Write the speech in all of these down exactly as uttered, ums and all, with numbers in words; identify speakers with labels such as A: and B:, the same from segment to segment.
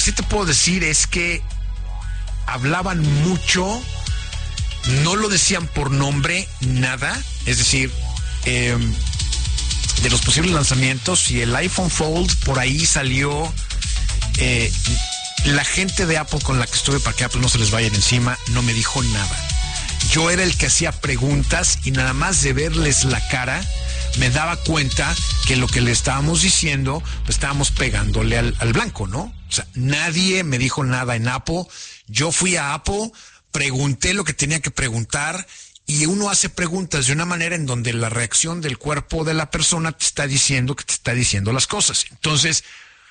A: sí te puedo decir es que hablaban mucho, no lo decían por nombre, nada, es decir, eh, de los posibles lanzamientos, y el iPhone Fold por ahí salió. Eh, la gente de Apple con la que estuve, para que Apple no se les vaya encima, no me dijo nada. Yo era el que hacía preguntas y nada más de verles la cara me daba cuenta que lo que le estábamos diciendo, pues estábamos pegándole al, al blanco, ¿no? O sea, nadie me dijo nada en Apple. Yo fui a Apple, pregunté lo que tenía que preguntar, y uno hace preguntas de una manera en donde la reacción del cuerpo de la persona te está diciendo que te está diciendo las cosas. Entonces,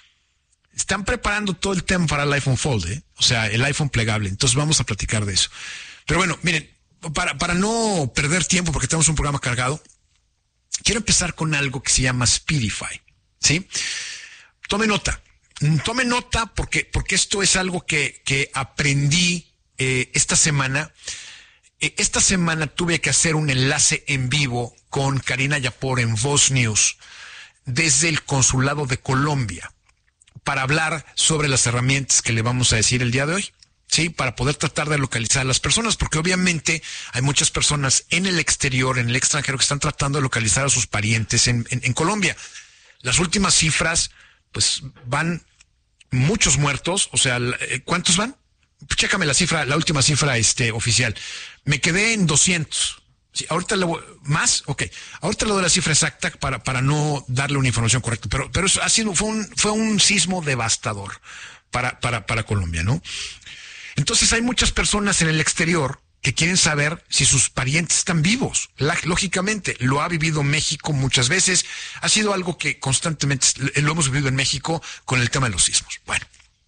A: están preparando todo el tema para el iPhone Fold, ¿eh? O sea, el iPhone plegable. Entonces vamos a platicar de eso. Pero bueno, miren, para, para no perder tiempo, porque tenemos un programa cargado, quiero empezar con algo que se llama Speedify, ¿sí? Tome nota, tome nota porque, porque esto es algo que, que aprendí eh, esta semana. Eh, esta semana tuve que hacer un enlace en vivo con Karina Yapor en Voz News desde el Consulado de Colombia para hablar sobre las herramientas que le vamos a decir el día de hoy. Sí, para poder tratar de localizar a las personas, porque obviamente hay muchas personas en el exterior, en el extranjero, que están tratando de localizar a sus parientes en, en, en Colombia. Las últimas cifras, pues van muchos muertos, o sea, ¿cuántos van? Chécame la cifra, la última cifra este, oficial. Me quedé en doscientos. Sí, ahorita le voy, ¿más? Ok. Ahorita le doy la cifra exacta para, para no darle una información correcta, pero, pero eso ha sido, fue un, fue un sismo devastador para, para, para Colombia, ¿no? Entonces hay muchas personas en el exterior que quieren saber si sus parientes están vivos. La, lógicamente, lo ha vivido México muchas veces. Ha sido algo que constantemente lo hemos vivido en México con el tema de los sismos. Bueno.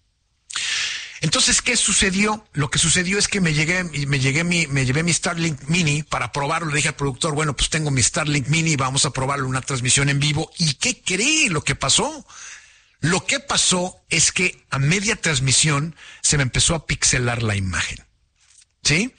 A: Entonces, ¿qué sucedió? Lo que sucedió es que me llegué, me llegué mi, me llevé mi Starlink Mini para probarlo. Le dije al productor, bueno, pues tengo mi Starlink Mini, vamos a probarlo en una transmisión en vivo. ¿Y qué cree lo que pasó? Lo que pasó es que a media transmisión se me empezó a pixelar la imagen. ¿Sí?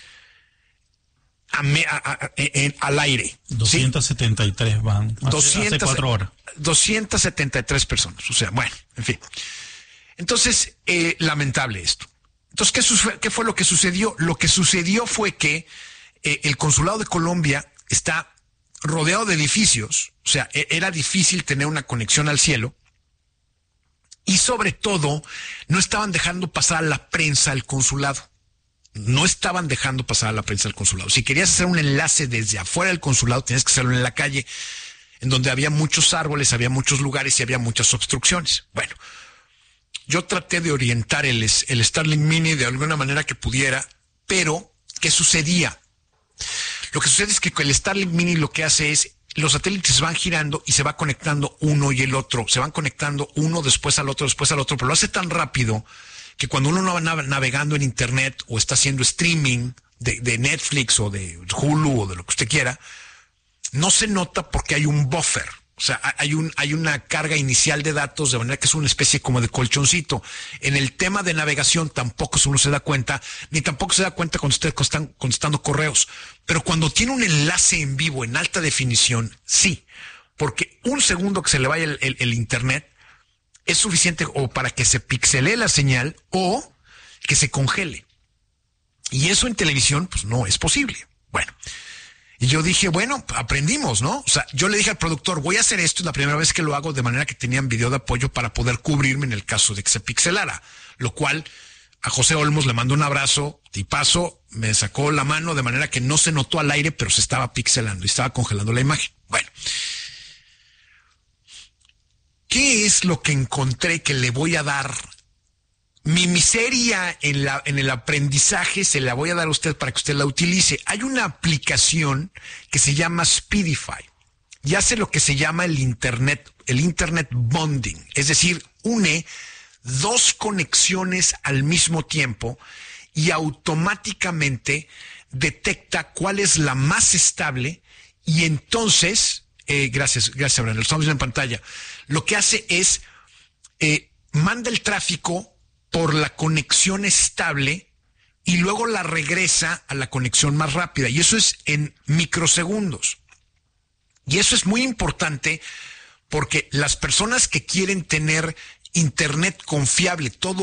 A: A me, a, a, en, al aire.
B: doscientos setenta y tres, ¿sí? Van. Hace,
A: doscientos,
B: hace cuatro horas.
A: doscientas setenta y tres personas. O sea, bueno, en fin. Entonces, eh, lamentable esto. Entonces, ¿qué, su- ¿qué fue lo que sucedió? Lo que sucedió fue que eh, el Consulado de Colombia está rodeado de edificios. O sea, e- era difícil tener una conexión al cielo. Y sobre todo, no estaban dejando pasar a la prensa al consulado. No estaban dejando pasar a la prensa al consulado. Si querías hacer un enlace desde afuera del consulado, tenías que hacerlo en la calle, en donde había muchos árboles, había muchos lugares y había muchas obstrucciones. Bueno, yo traté de orientar el, el Starlink Mini de alguna manera que pudiera, pero ¿qué sucedía? Lo que sucede es que el Starlink Mini lo que hace es, los satélites van girando y se va conectando uno y el otro. Se van conectando uno después al otro, después al otro, pero lo hace tan rápido que cuando uno va navegando en internet o está haciendo streaming de, de Netflix o de Hulu o de lo que usted quiera, no se nota porque hay un buffer. O sea, hay un, hay una carga inicial de datos, de manera que es una especie como de colchoncito. En el tema de navegación tampoco uno se da cuenta, ni tampoco se da cuenta cuando ustedes están contestando correos. Pero cuando tiene un enlace en vivo en alta definición, sí. Porque un segundo que se le vaya el, el, el internet es suficiente o para que se pixelee la señal o que se congele. Y eso en televisión, pues no es posible. Bueno. Y yo dije, bueno, aprendimos, ¿no? O sea, yo le dije al productor, voy a hacer esto, es la primera vez que lo hago, de manera que tenían video de apoyo para poder cubrirme en el caso de que se pixelara. Lo cual, a José Olmos le mando un abrazo, tipazo, me sacó la mano de manera que no se notó al aire, pero se estaba pixelando y estaba congelando la imagen. Bueno. ¿Qué es lo que encontré que le voy a dar? Mi miseria en, la, en el aprendizaje se la voy a dar a usted para que usted la utilice. Hay una aplicación que se llama Speedify y hace lo que se llama el Internet, el Internet Bonding. Es decir, une dos conexiones al mismo tiempo y automáticamente detecta cuál es la más estable y entonces, eh, gracias, gracias, Abraham, lo estamos viendo en pantalla. Lo que hace es, eh, manda el tráfico por la conexión estable y luego la regresa a la conexión más rápida. Y eso es en microsegundos. Y eso es muy importante porque las personas que quieren tener Internet confiable, todo